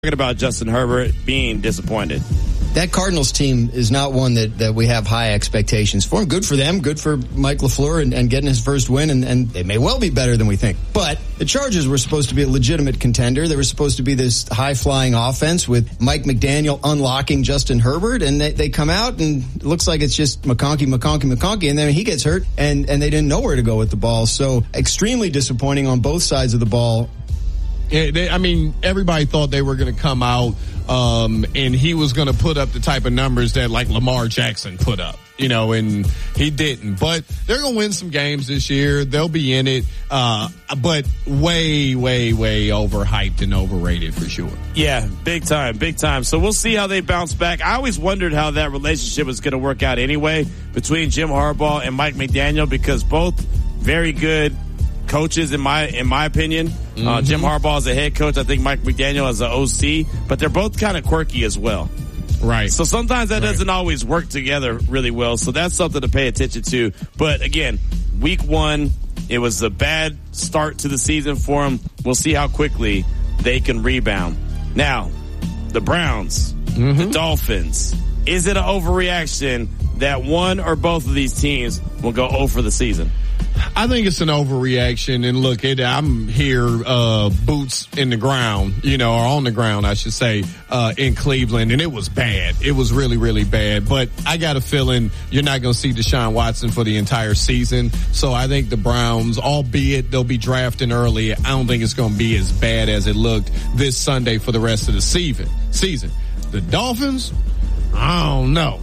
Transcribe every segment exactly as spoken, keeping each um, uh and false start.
Talking about Justin Herbert being disappointed. That Cardinals team is not one that, that we have high expectations for. Good for them. Good for Mike LaFleur and, and getting his first win, and, and they may well be better than we think. But the Chargers were supposed to be a legitimate contender. They were supposed to be this high-flying offense with Mike McDaniel unlocking Justin Herbert, and they, they come out, and it looks like it's just McConkey, McConkey, McConkey, and then he gets hurt, and, and they didn't know where to go with the ball. So extremely disappointing on both sides of the ball. Yeah, they, I mean, everybody thought they were going to come out um, and he was going to put up the type of numbers that like Lamar Jackson put up, you know, and he didn't. But they're going to win some games this year. They'll be in it, uh, but way, way, way overhyped and overrated for sure. Yeah, big time, big time. So we'll see how they bounce back. I always wondered how that relationship was going to work out anyway between Jim Harbaugh and Mike McDaniel, because both very good coaches in my in my opinion. Mm-hmm. Uh, Jim Harbaugh is a head coach. I think Mike McDaniel is an O C, but they're both kind of quirky as well. Right. So sometimes that right. doesn't always work together really well. So that's something to pay attention to. But again, week one, it was a bad start to the season for them. We'll see how quickly they can rebound. Now, the Browns, mm-hmm. the Dolphins. Is it an overreaction that one or both of these teams will go oh for the season? I think it's an overreaction, and look, it, I'm here, uh, boots in the ground, you know, or on the ground, I should say, uh, in Cleveland, and it was bad. It was really, really bad, but I got a feeling you're not going to see Deshaun Watson for the entire season, so I think the Browns, albeit they'll be drafting early, I don't think it's going to be as bad as it looked this Sunday for the rest of the season. Season. The Dolphins, I don't know.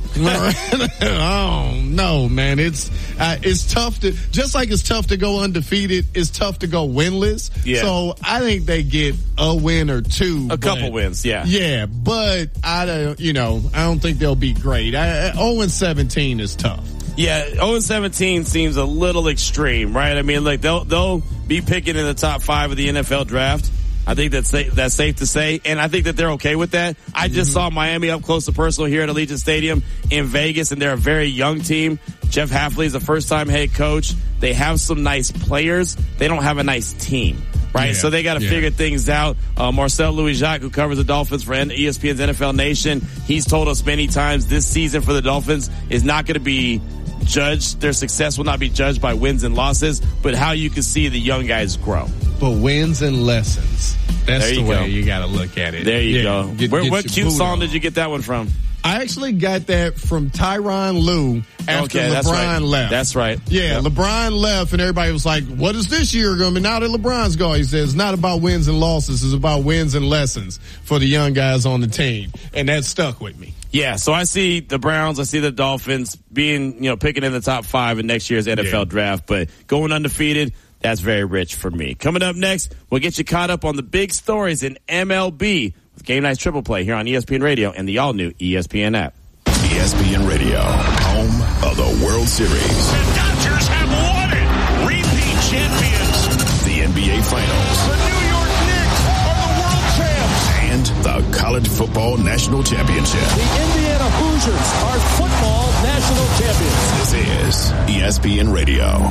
I don't know, man. It's uh, it's tough to, just like it's tough to go undefeated, it's tough to go winless. Yeah. So I think they get a win or two. A but, couple wins, yeah. Yeah, but I don't, you know, I don't think they'll be great. I, oh and seventeen is tough. Yeah, oh and seventeen seems a little extreme, right? I mean, like they'll they'll be picking in the top five of the N F L draft. I think that's safe, that's safe to say, and I think that they're okay with that. I just mm-hmm. saw Miami up close and personal here at Allegiant Stadium in Vegas, and they're a very young team. Jeff Hafley is a first-time head coach. They have some nice players. They don't have a nice team, right? Yeah, so they got to yeah. figure things out. Uh, Marcel Louis-Jacques, who covers the Dolphins for E S P N's N F L Nation, he's told us many times this season for the Dolphins is not going to be judged. Their success will not be judged by wins and losses, but how you can see the young guys grow. But wins and lessons. That's the way go. you got to look at it. There you yeah, go. Get, Where, get what cute song on. did you get that one from? I actually got that from Tyronn Lue after okay, LeBron that's right. left. That's right. Yeah, yep. LeBron left, and everybody was like, what is this year going to be? Now that LeBron's gone, he says, it's not about wins and losses. It's about wins and lessons for the young guys on the team. And that stuck with me. Yeah, so I see the Browns, I see the Dolphins being, you know, picking in the top five in next year's N F L yeah. draft, but going undefeated, that's very rich for me. Coming up next, we'll get you caught up on the big stories in M L B with Game Night's Triple Play here on E S P N Radio and the all-new E S P N app. E S P N Radio, home of the World Series. The Dodgers have won it! Repeat champions! The N B A Finals. The New York Knicks are the world champs! And the College Football National Championship. The Indiana Hoosiers are football national champions. This is E S P N Radio.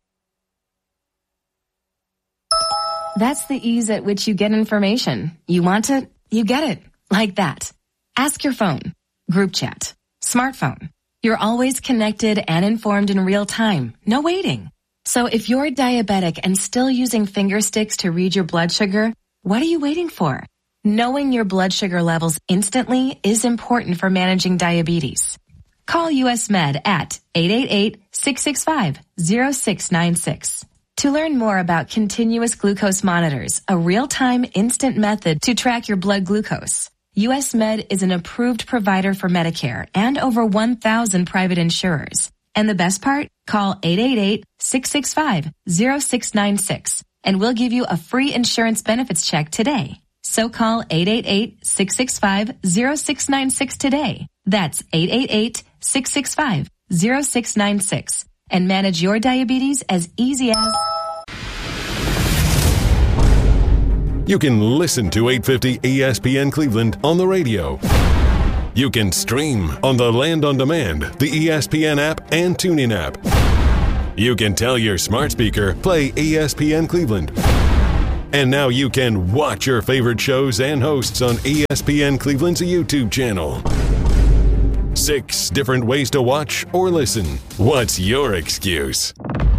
That's the ease at which you get information. You want it, you get it. Like that. Ask your phone. Group chat. Smartphone. You're always connected and informed in real time. No waiting. So if you're diabetic and still using finger sticks to read your blood sugar, what are you waiting for? Knowing your blood sugar levels instantly is important for managing diabetes. Call U S Med at eight eight eight, six six five, zero six nine six. To learn more about continuous glucose monitors, a real-time instant method to track your blood glucose, U S Med is an approved provider for Medicare and over one thousand private insurers. And the best part? Call eight eight eight, six six five, zero six nine six and we'll give you a free insurance benefits check today. So call eight eight eight, six six five, zero six nine six today. That's eight eight eight, six six five, zero six nine six. And manage your diabetes as easy as... You can listen to eight fifty E S P N Cleveland on the radio. You can stream on the Land on Demand, the E S P N app, and TuneIn app. You can tell your smart speaker, play E S P N Cleveland. And now you can watch your favorite shows and hosts on E S P N Cleveland's YouTube channel. Six different ways to watch or listen. What's your excuse?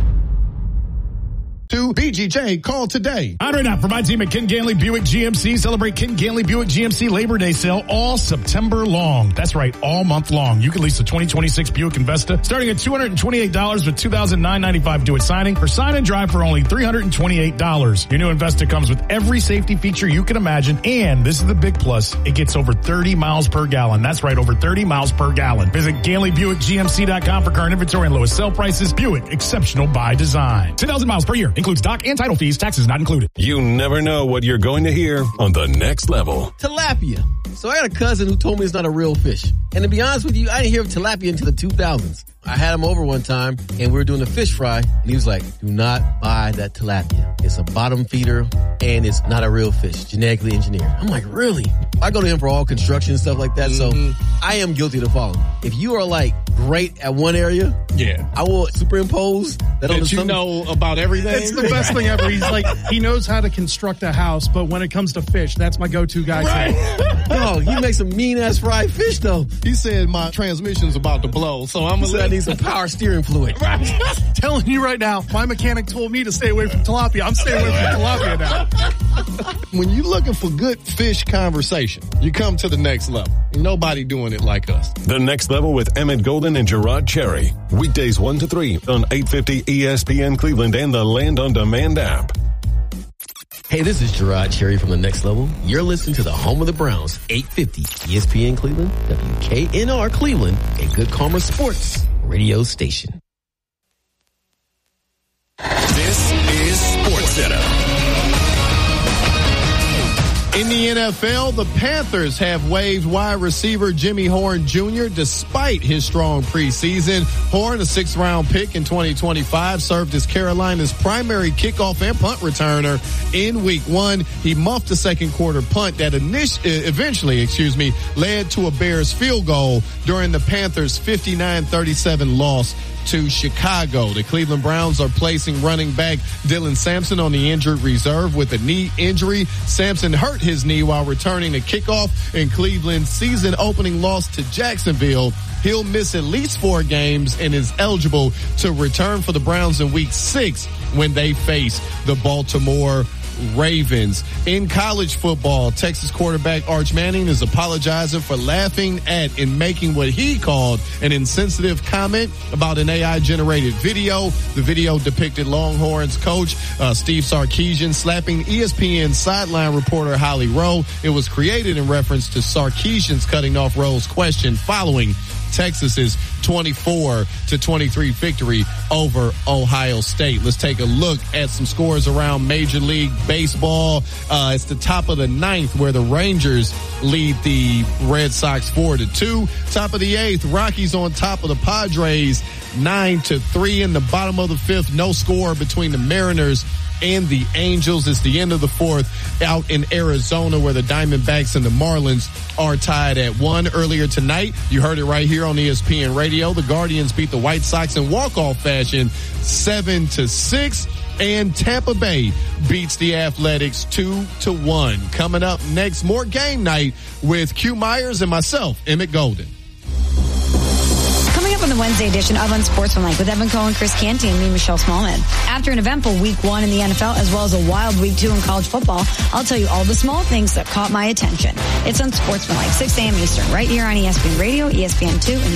To B G J, call today. Honor now for my team at Ken Ganley Buick G M C. Celebrate Ken Ganley Buick G M C Labor Day sale all September long. That's right, all month long. You can lease a twenty twenty-six Buick Investa starting at two hundred twenty-eight dollars with two thousand nine hundred ninety-five dollars do it signing or sign and drive for only three hundred twenty-eight dollars. Your new Investa comes with every safety feature you can imagine, and this is the big plus, it gets over thirty miles per gallon. That's right, over thirty miles per gallon. Visit Ganley Buick G M C dot com for current inventory and lowest sale prices. Buick, exceptional by design. ten thousand miles per year. Includes dock and title fees, taxes not included. You never know what you're going to hear on The Next Level. Tilapia. So I got a cousin who told me it's not a real fish. And to be honest with you, I didn't hear of tilapia until the two thousands. I had him over one time, and we were doing a fish fry, and he was like, do not buy that tilapia. It's a bottom feeder, and it's not a real fish, genetically engineered. I'm like, really? I go to him for all construction and stuff like that, mm-hmm. so I am guilty to following. If you are, like, great at one area, yeah, I will superimpose that, that on the you something. know about everything. It's the best thing ever. He's like, he knows how to construct a house, but when it comes to fish, that's my go-to guy. Right. No, he makes some mean-ass fried fish, though. He said my transmission's about to blow, so I'm going to I need some power steering fluid. Right. Telling you right now, my mechanic told me to stay away from tilapia. I'm staying away from tilapia now. When you're looking for good fish conversation, you come to The Next Level. Nobody doing it like us. The Next Level with Emmett Golden and Gerard Cherry. Weekdays one to three on eight fifty E S P N Cleveland and the Land on Demand app. Hey, this is Gerard Cherry from The Next Level. You're listening to the home of the Browns, eight fifty E S P N Cleveland, W K N R Cleveland, a Good Karma Sports radio station. This is SportsCenter. In the N F L, the Panthers have waived wide receiver Jimmy Horn Junior despite his strong preseason. Horn, a sixth-round pick in twenty twenty-five, served as Carolina's primary kickoff and punt returner in week one. He muffed a second-quarter punt that init- eventually, excuse me, led to a Bears field goal during the Panthers' fifty-nine thirty-seven loss to Chicago. The Cleveland Browns are placing running back Dylan Sampson on the injured reserve with a knee injury. Sampson hurt his knee while returning a kickoff in Cleveland's season opening loss to Jacksonville. He'll miss at least four games and is eligible to return for the Browns in week six when they face the Baltimore Ravens. In college football, Texas quarterback Arch Manning is apologizing for laughing at and making what he called an insensitive comment about an A I-generated video. The video depicted Longhorns coach uh, Steve Sarkisian slapping E S P N sideline reporter Holly Rowe. It was created in reference to Sarkisian's cutting off Rowe's question following Texas's twenty-four to twenty-three victory over Ohio State. Let's take a look at some scores around Major League Baseball. Uh, it's the top of the ninth where the Rangers lead the Red Sox four to two. Top of the eighth, Rockies on top of the Padres nine to three. In the bottom of the fifth, no score between the Mariners and the Angels. It's the end of the fourth out in Arizona where the Diamondbacks and the Marlins are tied at one. Earlier tonight, you heard it right here on E S P N Radio. The Guardians beat the White Sox in walk-off fashion seven to six. And Tampa Bay beats the Athletics two to one. Coming up next, more game night with Q Myers and myself, Emmett Golden. Coming up on the Wednesday edition of Unsportsmanlike with Evan Cohen, Chris Canty, and me, Michelle Smallman. After an eventful week one in the N F L, as well as a wild week two in college football, I'll tell you all the small things that caught my attention. It's Unsportsmanlike, six a.m. Eastern, right here on E S P N Radio, E S P N two, and